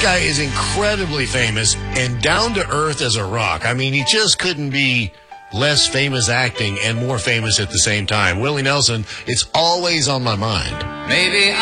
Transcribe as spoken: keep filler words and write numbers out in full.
guy is incredibly famous and down to earth as a rock. I mean, he just couldn't be less famous acting and more famous at the same time. Willie Nelson, it's always on my mind. Maybe